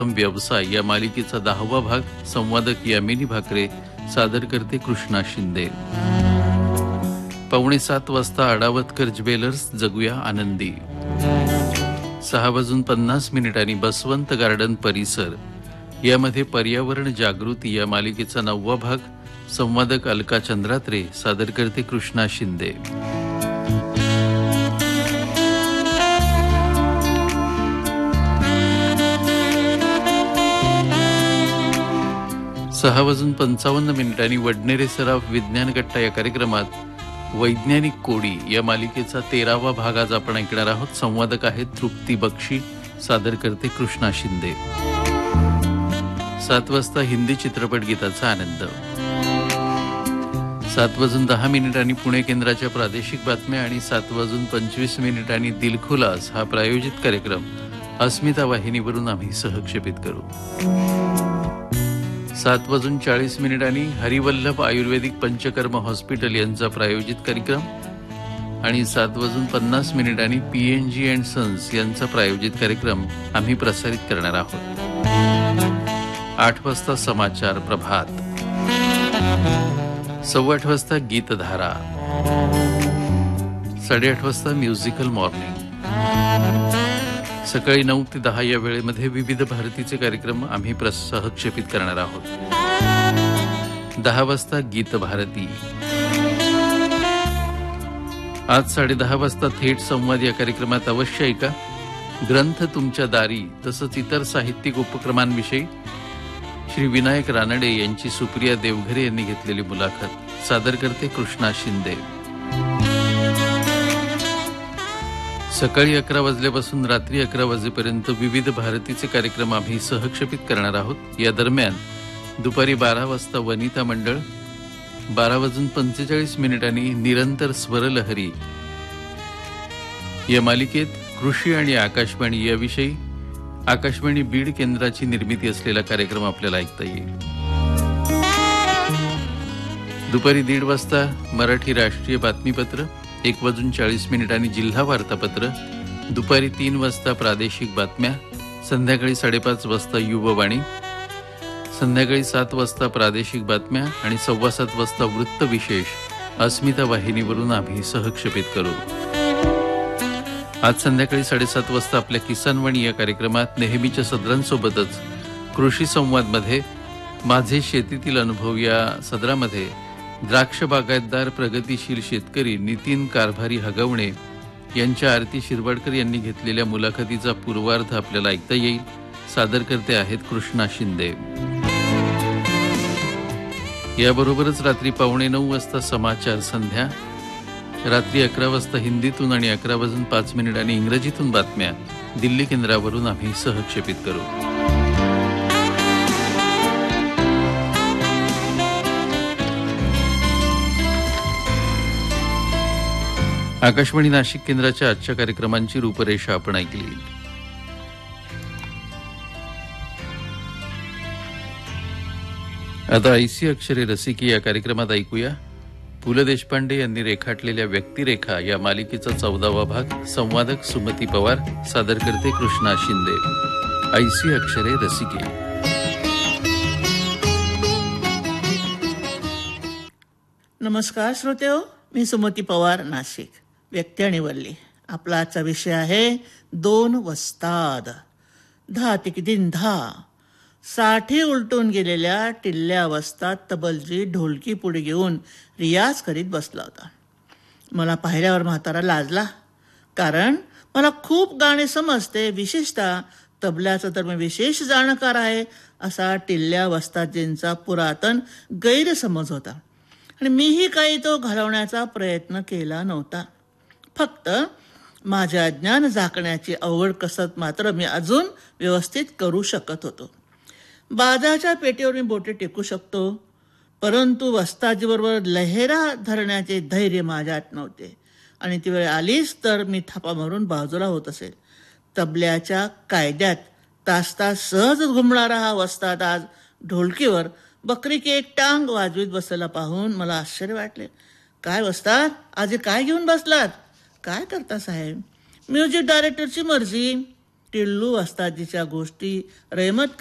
व्यवसाय या मालिकेचा 10वा भाग संवादक यामिनी भाकरे, सादर करते कृष्णा शिंदे. 6:45 वाजता अडावतकर ज्वेलर्स, जगूया आनंदी. 6:50 बसवंत गार्डन परिसर यामध्ये पर्यावरण जागृती या मालिकेचा 9वा भाग संवादक अलका चंद्रात्रे, सादर करते कृष्णा शिंदे. 6:55 वडनेरे सराफ विज्ञान गट्टा या कार्यक्रमात वैज्ञानिक कोडी या मालिकेचा 13वा भाग आज आपण ऐकणार आहोत. संवादक आहेत तृप्ती बक्षी, सादर करते कृष्णा शिंदे. 7 वाजता हिंदी चित्रपट गीताचा आनंद. 7:10 पुणे केंद्राच्या प्रादेशिक बातम्या आणि 7:25 दिलखुलास हा प्रायोजित कार्यक्रम अस्मिता वाहिनीवरून आम्ही सहक्षेपित करू. 7:40 हरिवल्लभ आयुर्वेदिक पंचकर्म हॉस्पिटल यांचा प्रायोजित कार्यक्रम आणि 7:50 PNG अँड सन्स यांचा प्रायोजित कार्यक्रम आम्ही प्रसारित करणार आहोत. 8 वाजता समाचार प्रभात. 8:15 वाजता गीतधारा. 8:30 वाजता म्युझिकल मॉर्निंग. सकाळी 9 ते 10 या वेळेमध्ये विविध भारतीचे कार्यक्रम आम्ही सहक्षेपित करणार आहोत. 10 वाजता गीत भारती. आज 10:30 वाजता थेट संवाद या कार्यक्रमात अवश्य ऐका ग्रंथ तुमच्या दारी तसंच इतर साहित्यिक उपक्रमांविषयी श्री विनायक रानडे यांची सुप्रिया देवघरे यांनी घेतलेली मुलाखत, सादर करते कृष्णा शिंदे. सकाळी 11 वाजल्यापासून रात्री 11 वाजेपर्यंत विविध भारतीचे कार्यक्रम आम्ही सहक्षेपित करणार आहोत. या दरम्यान दुपारी 12 वाजता वनिता मंडळ, 12:45 निरंतर स्वरलहरी या मालिकेत कृषी आणि आकाशवाणी याविषयी आकाशवाणी बीड केंद्राची निर्मिती असलेला कार्यक्रम आपल्याला ऐकता येईल. दुपारी 1:30 वाजता मराठी राष्ट्रीय बातमीपत्र, 1:40 जिल्हा वार्तापत्र, दुपारी 3 वाजता प्रादेशिक बातम्या, संध्याकाळी 5:30 वाजता युववाणी, संध्याकाळी 7 वाजता प्रादेशिक बातम्या आणि 7:15 वाजता वृत्त विशेष अस्मिता वाहिनीवरून आम्ही सहक्षेपित करू. आज संध्याकाळी 7:30 वाजता आपल्या किसानवाणी या कार्यक्रमात नेहमीच्या सदरांसोबतच कृषी संवादमध्ये माझे शेतीतील अनुभव या सदरामध्ये द्राक्ष बागायतदार प्रगतीशील शेतकरी नितीन कारभारी हगवणे यांच्या आरती शिरवाडकर यांनी घेतलेल्या मुलाखतीचा पूर्वार्ध आपल्याला ऐकता येईल. सादर करते आहेत कृष्णा शिंदे. याबरोबरच रात्री 8:45 वाजता समाचार संध्या, रात्री 11 वाजता हिंदीतून आणि 11:05 इंग्रजीतून बातम्या दिल्ली केंद्रावरून आम्ही सहक्षेपित करू. आकाशवाणी नाशिक केंद्राच्या आजच्या कार्यक्रमांची रूपरेषा आपण ऐकली. आता ऐसी अक्षरे रसिकी या कार्यक्रमात ऐकूया पु ल देशपांडे यांनी रेखाटलेल्या व्यक्तिरेखा या मालिकेचा 14वा भाग. संवादक सुमती पवार, सादर करते कृष्णा शिंदे. ऐसी अक्षरे रसिकी. नमस्कार श्रोतेहो, मी सुमती पवार, नाशिक. व्यक्ती आणि वल्ली. आपला आजचा विषय आहे 2 वस्ताद. 10 तिकी दिन 10. 60 उलटून गेलेल्या टिल्ल्या वस्ताद तबलजी ढोलकी पुढे घेऊन रियाज करीत बसला होता. मला पाहिल्यावर म्हातारा लाजला, कारण मला खूप गाणे समजते, विशेषतः तबल्याचं तर मी विशेष जाणकार आहे असा टिल्ल्या वस्तादजींचा पुरातन गैरसमज होता आणि मीही काही तो घालवण्याचा प्रयत्न केला नव्हता. फक्त माझ्या ज्ञान झाकण्याची अवघड कसरत मात्र मी अजून व्यवस्थित करू शकत होतो. बाजाच्या पेटीवर मी बोटे टेकू शकतो, परंतु वस्तादजीबरोबर लहेरा धरण्याचे धैर्य माझ्यात नव्हते आणि ती वेळ आलीच तर मी थापा मारून बाजूला होत असेल. तबल्याच्या कायद्यात तास तास सहज घुमणारा हा वस्ताद आज ढोलकीवर बकरी की एक टांग वाजवीत बसलेला पाहून मला आश्चर्य वाटले. काय वस्ताद, आज काय घेऊन बसलात? काय करता साहेब? म्युझिक डायरेक्टरची मर्जी. टिल्लू वस्तादजीच्या गोष्टी, रहमत